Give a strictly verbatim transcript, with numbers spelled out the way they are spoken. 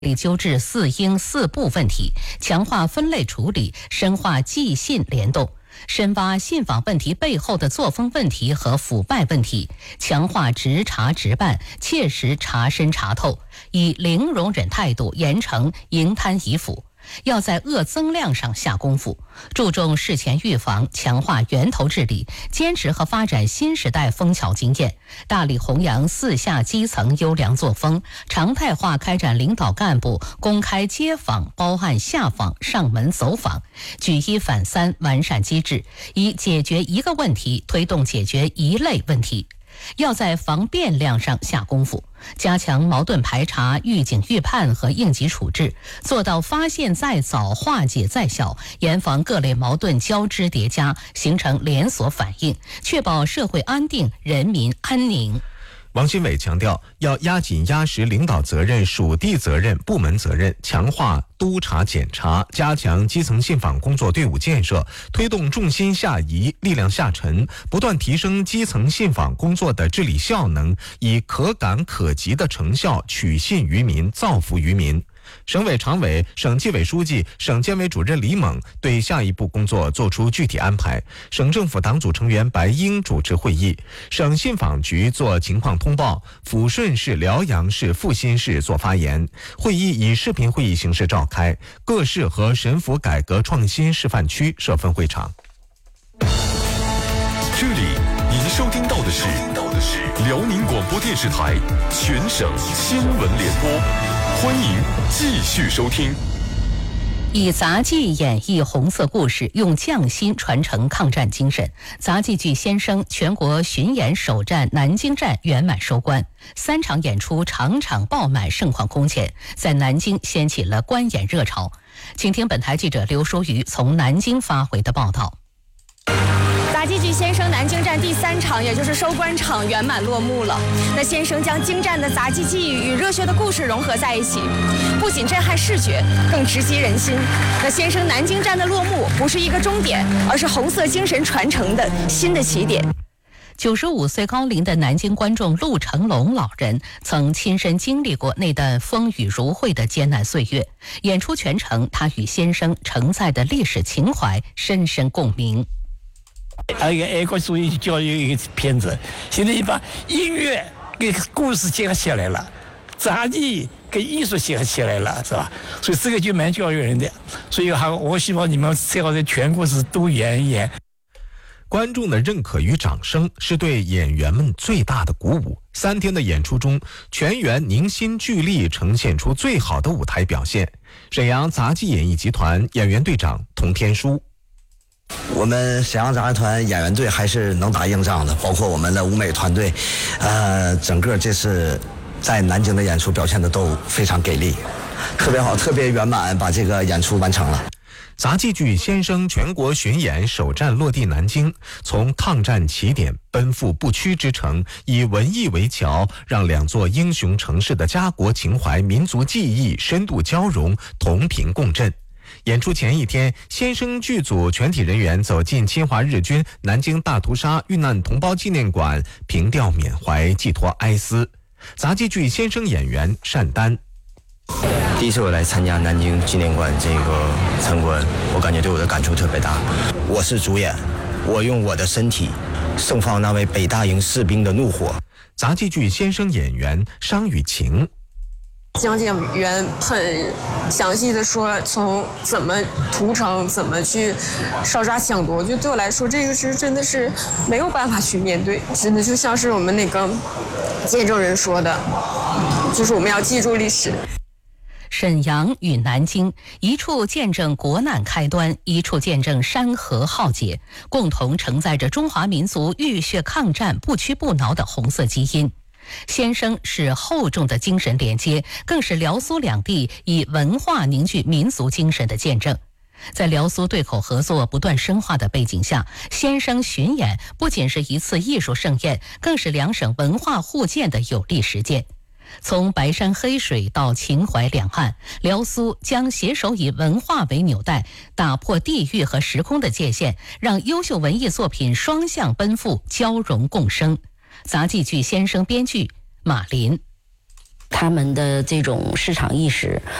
理纠治四应四不问题，强化分类处理，深化寄信联动，深挖信访问题背后的作风问题和腐败问题，强化直查直办，切实查深查透，以零容忍态度严惩营贪遗腐。要在恶增量上下功夫，注重事前预防，强化源头治理，坚持和发展新时代枫桥经验，大力弘扬四下基层优良作风，常态化开展领导干部公开接访、包案下访、上门走访，举一反三，完善机制，以解决一个问题推动解决一类问题。要在防变量上下功夫，加强矛盾排查、预警预判和应急处置，做到发现再早、化解再小，严防各类矛盾交织叠加，形成连锁反应，确保社会安定、人民安宁。 王新伟强调，要压紧压实领导责任、属地责任、部门责任，强化督查检查，加强基层信访工作队伍建设，推动重心下移、力量下沉，不断提升基层信访工作的治理效能，以可感可及的成效取信于民、造福于民。省委常委、省纪委书记、省监委主任李猛对下一步工作作出具体安排。省政府党组成员白英主持会议，省信访局做情况通报，抚顺市、辽阳市、阜新市做发言。会议以视频会议形式召开，各市和省府改革创新示范区设分会场。 这里您收听到的是辽宁广播电视台全省新闻联播，欢迎继续收听。 以杂技演绎红色故事，用匠心传承抗战精神。杂技剧先生全国巡演首站南京站圆满收官，三场演出场场爆满，盛况空前，在南京掀起了观演热潮。请听本台记者刘淑瑜从南京发回的报道。 杂技剧先生南京站第三场，也就是收官场圆满落幕了。那先生将精湛的杂技技艺与热血的故事融合在一起，不仅震撼视觉，更直击人心。那先生南京站的落幕不是一个终点，而是红色精神传承的新的起点。 九十五岁高龄的南京观众陆成龙老人曾亲身经历过那段风雨如晦的艰难岁月，演出全程，他与先生承载的历史情怀深深共鸣。 还有一个爱国主义教育一个片子，现在你把音乐跟故事结合起来了，杂技跟艺术结合起来了，是吧？所以这个就蛮教育人的。所以还我希望你们最好在全国是都演一演。 观众的认可与掌声是对演员们最大的鼓舞。三天的演出中，全员凝心聚力，呈现出最好的舞台表现。沈阳杂技演艺集团演员队长童天书。 我们沈阳杂技团演员队还是能打硬仗的，包括我们的舞美团队，呃，整个这次在南京的演出表现的都非常给力，特别好，特别圆满，把这个演出完成了。 杂技剧先生全国巡演首站落地南京，从抗战起点奔赴不屈之城，以文艺为桥，让两座英雄城市的家国情怀、民族记忆深度交融，同频共振。演出前一天，先生剧组全体人员走进侵华日军南京大屠杀遇难同胞纪念馆，凭吊缅怀，寄托哀思。杂技剧先生演员单丹。 第一次我来参加南京纪念馆这个参观，我感觉对我的感触特别大。 我是主演，我用我的身体盛放那位北大营士兵的怒火。 杂技剧先生演员商雨晴。 讲解员很详细的说从怎么屠城，怎么去烧杀抢夺，就对我来说这个是真的是没有办法去面对，真的就像是我们那个见证人说的，就是我们要记住历史。 沈阳与南京，一处见证国难开端，一处见证山河浩劫，共同承载着中华民族浴血抗战不屈不挠的红色基因。先生是厚重的精神连接，更是辽苏两地以文化凝聚民族精神的见证。在辽苏对口合作不断深化的背景下，先生巡演不仅是一次艺术盛宴，更是两省文化互鉴的有力实践。从白山黑水到秦淮两岸，辽苏将携手以文化为纽带，打破地域和时空的界限，让优秀文艺作品双向奔赴，交融共生。杂技剧先生编剧马林。 他们的这种市场意识